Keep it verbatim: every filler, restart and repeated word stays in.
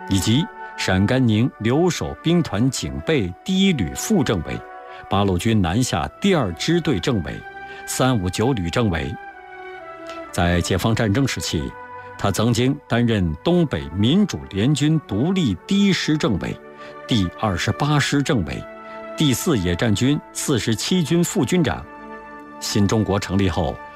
以及陕甘宁留守兵团警备第一旅副政委，八路军南下第二支队政委，三五九旅政委。在解放战争时期，他曾经担任东北民主联军独立第一师政委、第二十八师政委、第四野战军四十七军副军长。新中国成立后，